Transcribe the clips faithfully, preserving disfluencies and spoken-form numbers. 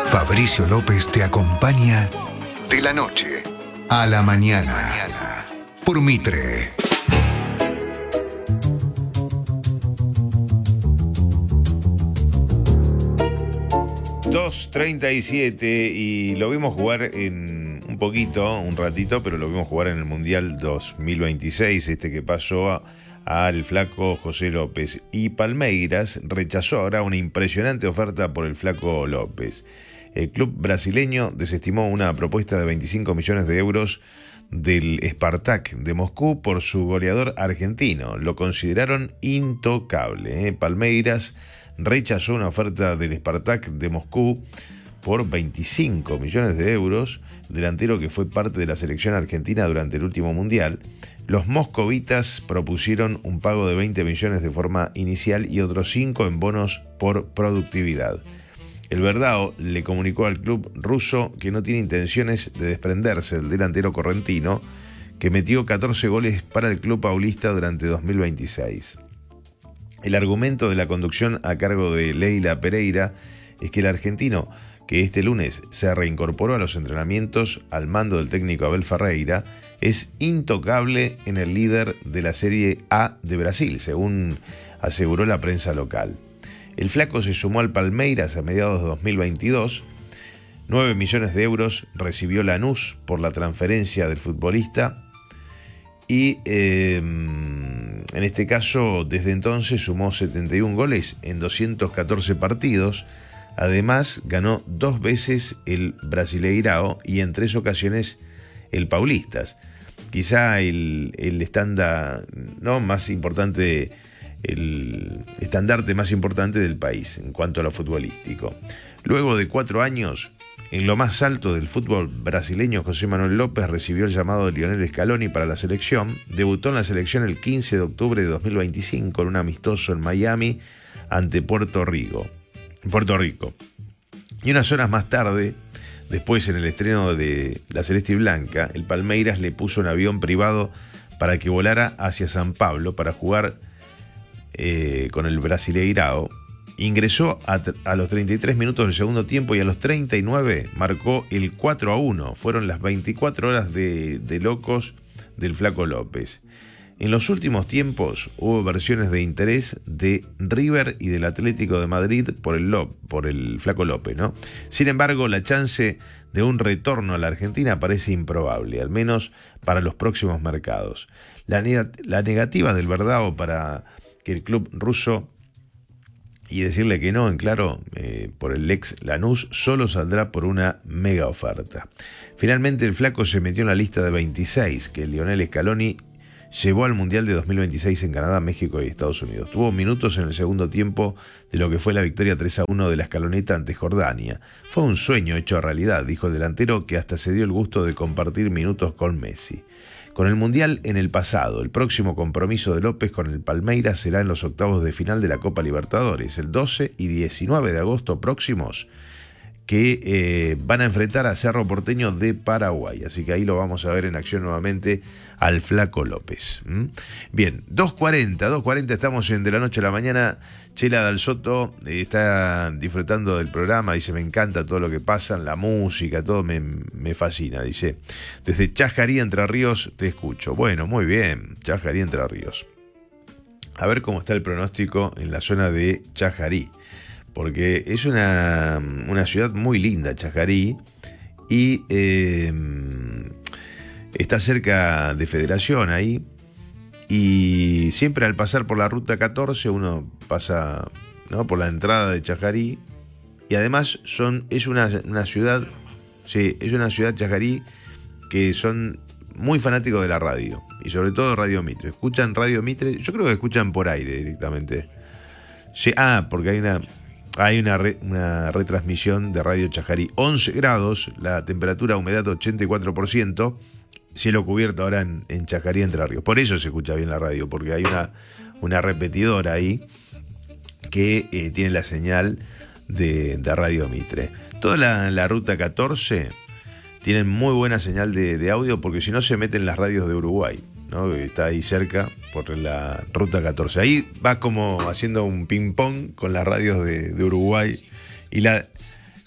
Fabricio López te acompaña de la noche a la mañana por Mitre. dos treinta y siete y lo vimos jugar en un poquito, un ratito, pero lo vimos jugar en el Mundial dos mil veintiséis, este que pasó a, al flaco José López. Y Palmeiras rechazó ahora una impresionante oferta por el flaco López. El club brasileño desestimó una propuesta de veinticinco millones de euros del Spartak de Moscú por su goleador argentino. Lo consideraron intocable. ¿eh? Palmeiras rechazó una oferta del Spartak de Moscú por veinticinco millones de euros, delantero que fue parte de la selección argentina durante el último mundial. Los moscovitas propusieron un pago de veinte millones de forma inicial y otros cinco en bonos por productividad. El Verdao le comunicó al club ruso que no tiene intenciones de desprenderse del delantero correntino, que metió catorce goles para el club paulista durante dos mil veintiséis. El argumento de la conducción a cargo de Leila Pereira es que el argentino, que este lunes se reincorporó a los entrenamientos al mando del técnico Abel Ferreira, es intocable en el líder de la Serie A de Brasil, según aseguró la prensa local. El flaco se sumó al Palmeiras a mediados de dos mil veintidós. nueve millones de euros recibió Lanús por la transferencia del futbolista. Y eh, en este caso, desde entonces sumó setenta y un goles en doscientos catorce partidos. Además, ganó dos veces el Brasileirao y en tres ocasiones el Paulistas. Quizá el, el estándar, ¿no? más importante, el estandarte más importante del país en cuanto a lo futbolístico. Luego de cuatro años, en lo más alto del fútbol brasileño, José Manuel López recibió el llamado de Lionel Scaloni para la selección. Debutó en la selección el quince de octubre de dos mil veinticinco en un amistoso en Miami ante Puerto Rico. Puerto Rico. Y unas horas más tarde, después en el estreno de La Celeste y Blanca, el Palmeiras le puso un avión privado para que volara hacia San Pablo para jugar eh, con el Brasileirao. Ingresó a, a los treinta y tres minutos del segundo tiempo y a los treinta y nueve marcó el cuatro a uno. Fueron las veinticuatro horas de, de locos del flaco López. En los últimos tiempos hubo versiones de interés de River y del Atlético de Madrid por el, Lop, por el flaco López, ¿no? Sin embargo, la chance de un retorno a la Argentina parece improbable, al menos para los próximos mercados. La, la negativa del Verdao para que el club ruso y decirle que no, en claro, eh, por el ex Lanús, solo saldrá por una mega oferta. Finalmente el flaco se metió en la lista de veintiséis que Lionel Scaloni llevó al Mundial de dos mil veintiséis en Canadá, México y Estados Unidos. Tuvo minutos en el segundo tiempo de lo que fue la victoria tres a uno de la escaloneta ante Jordania. Fue un sueño hecho realidad, dijo el delantero, que hasta se dio el gusto de compartir minutos con Messi. Con el Mundial en el pasado, el próximo compromiso de López con el Palmeiras será en los octavos de final de la Copa Libertadores, el doce y diecinueve de agosto próximos, que eh, van a enfrentar a Cerro Porteño de Paraguay. Así que ahí lo vamos a ver en acción nuevamente al flaco López. ¿Mm? Bien, dos cuarenta, dos cuarenta, estamos en De la Noche a la Mañana. Chela Dal Soto eh, está disfrutando del programa, dice, me encanta todo lo que pasa, la música, todo me, me fascina, dice. Desde Chajarí, Entre Ríos, te escucho. Bueno, muy bien, Chajarí, Entre Ríos. A ver cómo está el pronóstico en la zona de Chajarí, porque es una, una ciudad muy linda, Chajarí, y eh, está cerca de Federación ahí, y siempre al pasar por la ruta catorce uno pasa, ¿no?, por la entrada de Chajarí, y además son, es una, una ciudad, sí, es una ciudad, Chajarí, que son muy fanáticos de la radio, y sobre todo Radio Mitre. Escuchan Radio Mitre, yo creo que escuchan por aire directamente. Sí, ah, porque hay una... Hay una, re, una retransmisión de Radio Chajarí, once grados, la temperatura, humedad ochenta y cuatro por ciento, cielo cubierto ahora en, en Chajarí, Entre Ríos. Por eso se escucha bien la radio, porque hay una, una repetidora ahí que eh, tiene la señal de, de Radio Mitre. Toda la, la ruta catorce tienen muy buena señal de, de audio, porque si no se meten las radios de Uruguay, ¿no? Está ahí cerca por la ruta catorce. Ahí va como haciendo un ping pong con las radios de, de Uruguay y la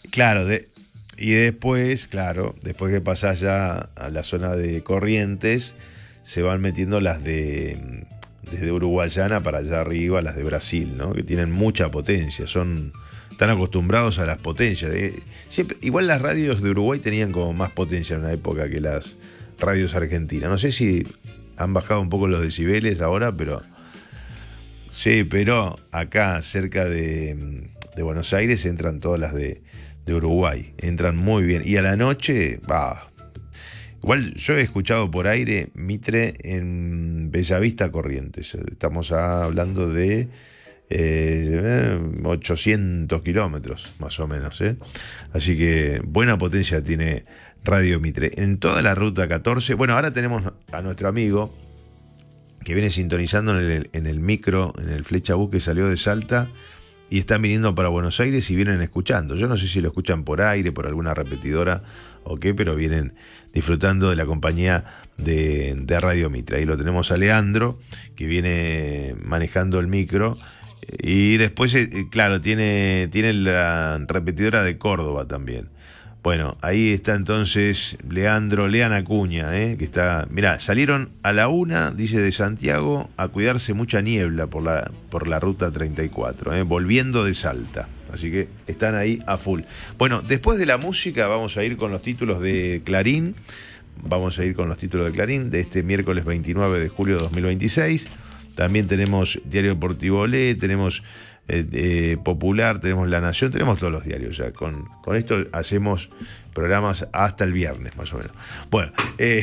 Claro, de, y después, claro, después que pasás ya a la zona de Corrientes, se van metiendo las de desde Uruguayana para allá arriba, las de Brasil, ¿no? Que tienen mucha potencia, son están acostumbrados a las potencias. Siempre, igual las radios de Uruguay tenían como más potencia en una época que las radios argentinas. No sé si han bajado un poco los decibeles ahora, pero sí, pero acá cerca de, de Buenos Aires entran todas las de, de Uruguay, entran muy bien. Y a la noche, va. Igual yo he escuchado por aire Mitre en Bellavista, Corrientes. Estamos hablando de eh, ochocientos kilómetros, más o menos. ¿eh? Así que buena potencia tiene Radio Mitre. En toda la ruta catorce, bueno, ahora tenemos a nuestro amigo que viene sintonizando en el, en el micro, en el Flecha Bus que salió de Salta y están viniendo para Buenos Aires y vienen escuchando. Yo no sé si lo escuchan por aire, por alguna repetidora o qué, pero vienen disfrutando de la compañía de, de Radio Mitre. Ahí lo tenemos a Leandro, que viene manejando el micro. Y después, claro, tiene, tiene la repetidora de Córdoba también. Bueno, ahí está entonces Leandro, Lean Acuña, ¿eh? que está, mirá, salieron a la una, dice, de Santiago, a cuidarse mucha niebla por la, por la ruta treinta y cuatro, ¿eh? volviendo de Salta. Así que están ahí a full. Bueno, después de la música vamos a ir con los títulos de Clarín. Vamos a ir con los títulos de Clarín de este miércoles veintinueve de julio de dos mil veintiséis. También tenemos Diario Deportivo Olé, tenemos eh, eh, Popular, tenemos La Nación, tenemos todos los diarios ya. Con, con esto hacemos programas hasta el viernes, más o menos. Bueno, eh,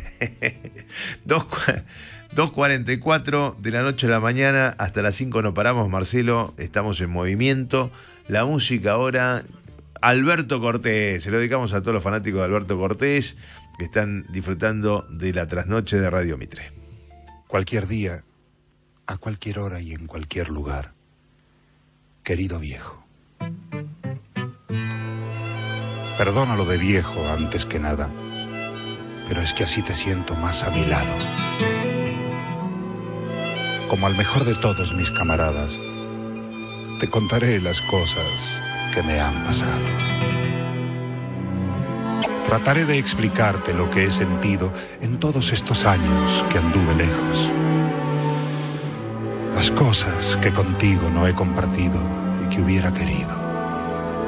dos cuarenta y cuatro de la noche a la mañana, hasta las cinco no paramos, Marcelo, estamos en movimiento. La música ahora, Alberto Cortés, se lo dedicamos a todos los fanáticos de Alberto Cortés que están disfrutando de la trasnoche de Radio Mitre. Cualquier día, a cualquier hora y en cualquier lugar, querido viejo. Perdona lo de viejo antes que nada, pero es que así te siento más a mi lado. Como al mejor de todos mis camaradas, te contaré las cosas que me han pasado. Trataré de explicarte lo que he sentido en todos estos años que anduve lejos. Las cosas que contigo no he compartido y que hubiera querido.